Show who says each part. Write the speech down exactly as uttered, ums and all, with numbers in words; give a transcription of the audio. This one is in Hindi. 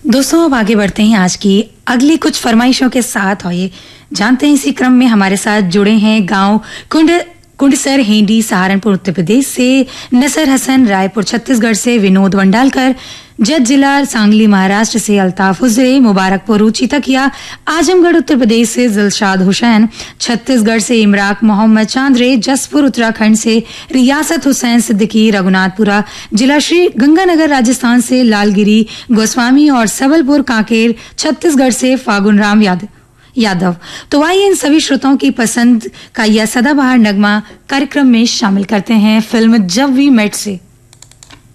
Speaker 1: दोस्तों अब आगे बढ़ते हैं आज की अगली कुछ फरमाइशों के साथ। और ये जानते हैं इसी क्रम में हमारे साथ जुड़े हैं गांव कुंड कुंडसर हेंडी सहारनपुर उत्तर प्रदेश से नसर हसन, रायपुर छत्तीसगढ़ से विनोद वंडालकर, जत जिला सांगली महाराष्ट्र से अल्ताफ हुजरे, मुबारकपुर रुचि तकिया, आजमगढ़ उत्तर प्रदेश से दिलशाद हुसैन, छत्तीसगढ़ से इमराक मोहम्मद चांद्रे, जसपुर उत्तराखंड से रियासत हुसैन सिद्दीकी, रघुनाथपुरा जिला श्री गंगानगर राजस्थान से लालगिरी गोस्वामी और सबलपुर कांकेर छत्तीसगढ़ से फागुन राम यादव यादव तो आइए इन सभी श्रोताओं की पसंद का यह सदाबहार नगमा कार्यक्रम में शामिल करते हैं फिल्म जब वी मेट से।